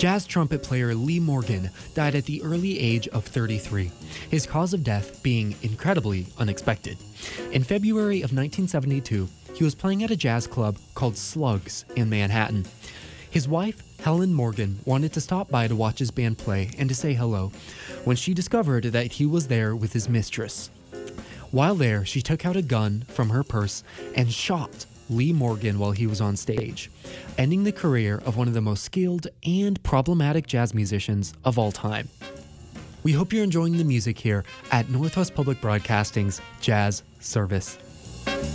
Jazz trumpet player Lee Morgan died at the early age of 33, his cause of death being incredibly unexpected. In February of 1972, he was playing at a jazz club called Slugs in Manhattan. His wife, Helen Morgan, wanted to stop by to watch his band play and to say hello, when she discovered that he was there with his mistress. While there, she took out a gun from her purse and shot Lee Morgan while he was on stage, ending the career of one of the most skilled and problematic jazz musicians of all time. We hope you're enjoying the music here at Northwest Public Broadcasting's Jazz Service.